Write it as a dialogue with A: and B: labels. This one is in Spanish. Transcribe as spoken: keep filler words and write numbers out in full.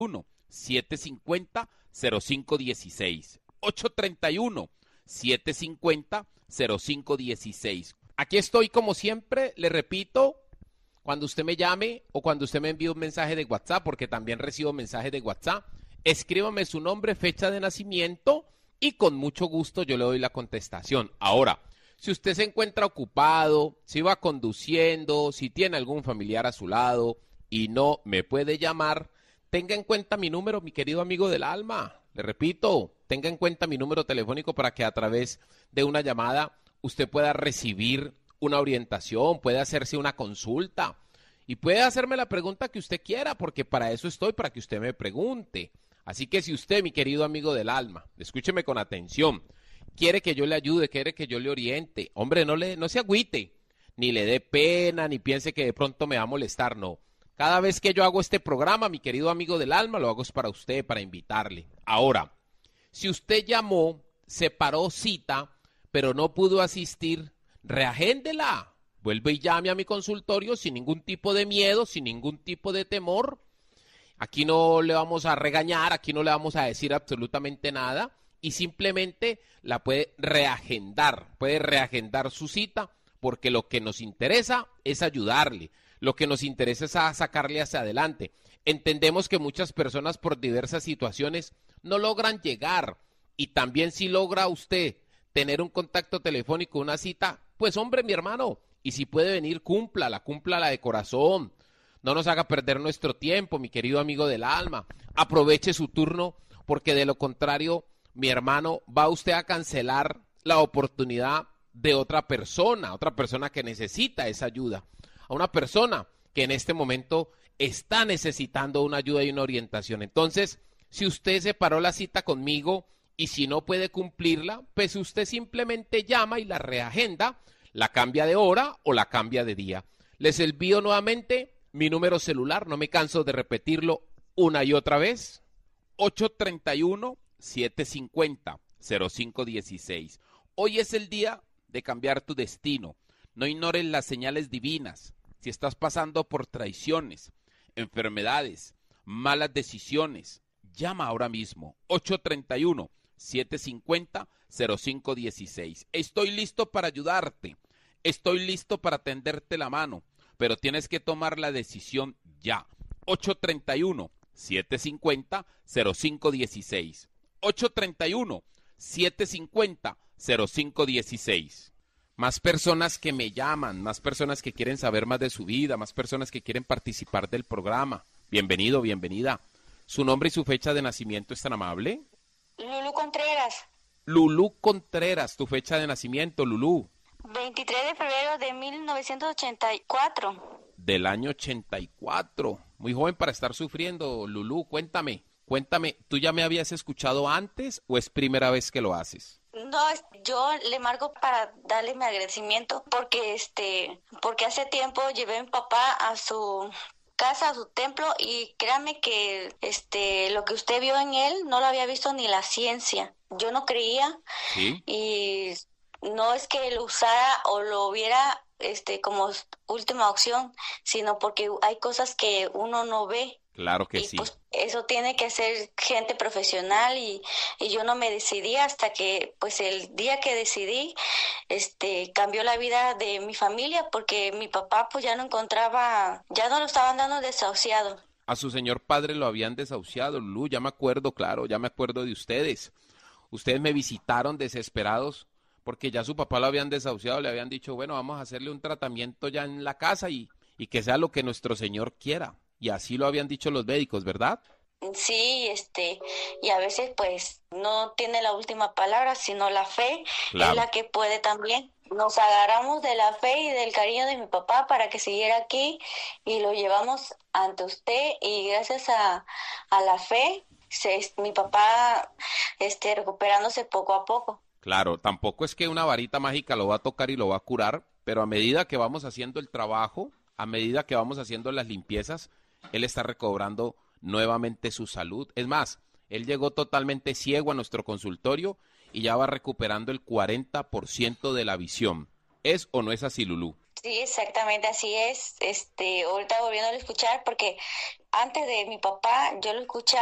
A: uno, siete cinco cero, cero cinco uno seis. ocho tres uno, siete cinco cero, cero cinco uno seis. Aquí estoy como siempre, le repito, cuando usted me llame o cuando usted me envíe un mensaje de WhatsApp, porque también recibo mensajes de WhatsApp, escríbame su nombre, fecha de nacimiento y con mucho gusto yo le doy la contestación. Ahora, si usted se encuentra ocupado, si va conduciendo, si tiene algún familiar a su lado y no me puede llamar, tenga en cuenta mi número, mi querido amigo del alma. Le repito, tenga en cuenta mi número telefónico para que a través de una llamada usted pueda recibir una orientación, puede hacerse una consulta y puede hacerme la pregunta que usted quiera, porque para eso estoy, para que usted me pregunte. Así que si usted, mi querido amigo del alma, escúcheme con atención, quiere que yo le ayude, quiere que yo le oriente, hombre, no, le, no se agüite, ni le dé pena, ni piense que de pronto me va a molestar, no. Cada vez que yo hago este programa, mi querido amigo del alma, lo hago es para usted, para invitarle. Ahora, si usted llamó, separó cita, pero no pudo asistir, reagéndela. Vuelve y llame a mi consultorio sin ningún tipo de miedo, sin ningún tipo de temor. Aquí no le vamos a regañar, aquí no le vamos a decir absolutamente nada y simplemente la puede reagendar, puede reagendar su cita porque lo que nos interesa es ayudarle, lo que nos interesa es a sacarle hacia adelante. Entendemos que muchas personas por diversas situaciones no logran llegar y también si logra usted tener un contacto telefónico, una cita, pues hombre, mi hermano, y si puede venir, cúmplala, cúmplala de corazón. No nos haga perder nuestro tiempo, mi querido amigo del alma. Aproveche su turno, porque de lo contrario, mi hermano, va usted a cancelar la oportunidad de otra persona, otra persona que necesita esa ayuda. A una persona que en este momento está necesitando una ayuda y una orientación. Entonces, si usted separó la cita conmigo, y si no puede cumplirla, pues usted simplemente llama y la reagenda, la cambia de hora o la cambia de día. Les envío nuevamente mi número celular, no me canso de repetirlo una y otra vez, ocho tres uno, siete cinco cero, cero cinco uno seis. Hoy es el día de cambiar tu destino. No ignores las señales divinas. Si estás pasando por traiciones, enfermedades, malas decisiones, llama ahora mismo, ocho tres uno, siete cinco cero, cero cinco uno seis. Estoy listo para ayudarte, estoy listo para tenderte la mano, pero tienes que tomar la decisión ya. ocho tres uno, siete cinco cero, cero cinco uno seis. ocho tres uno, siete cinco cero, cero cinco uno seis. Más personas que me llaman, más personas que quieren saber más de su vida, más personas que quieren participar del programa. Bienvenido, bienvenida. ¿Su nombre y su fecha de nacimiento es tan amable?
B: Lulú Contreras.
A: Lulú Contreras, tu fecha de nacimiento, Lulú.
B: veintitrés de febrero de mil novecientos ochenta y cuatro.
A: Del año ochenta y cuatro. Muy joven para estar sufriendo, Lulú. Cuéntame, cuéntame, ¿tú ya me habías escuchado antes o es primera vez que lo haces?
B: No, yo le marco para darle mi agradecimiento porque este, porque hace tiempo llevé a mi papá a su casa, a su templo, y créame que este lo que usted vio en él no lo había visto ni la ciencia. Yo no creía. ¿Sí? Y no es que lo usara o lo viera este como última opción, sino porque hay cosas que uno no ve.
A: Claro que
B: y
A: sí.
B: Pues eso tiene que ser gente profesional y, y yo no me decidí hasta que pues el día que decidí este cambió la vida de mi familia porque mi papá pues ya no encontraba, ya no lo estaban dando desahuciado.
A: A su señor padre lo habían desahuciado, Lulú, ya me acuerdo, claro, ya me acuerdo de ustedes. Ustedes me visitaron desesperados porque ya su papá lo habían desahuciado, le habían dicho, bueno, vamos a hacerle un tratamiento ya en la casa y, y que sea lo que nuestro Señor quiera. Y así lo habían dicho los médicos, ¿verdad?
B: Sí, este, y a veces pues no tiene la última palabra, sino la fe, claro, es la que puede también. Nos agarramos de la fe y del cariño de mi papá para que siguiera aquí y lo llevamos ante usted y gracias a, a la fe, se, mi papá este, recuperándose poco a poco.
A: Claro, tampoco es que una varita mágica lo va a tocar y lo va a curar, pero a medida que vamos haciendo el trabajo, a medida que vamos haciendo las limpiezas, él está recobrando nuevamente su salud. Es más, él llegó totalmente ciego a nuestro consultorio y ya va recuperando el cuarenta por ciento de la visión. ¿Es o no es así, Lulú?
B: Sí, exactamente así es. Este, ahorita volviendo a escuchar porque antes de mi papá, yo lo escuchaba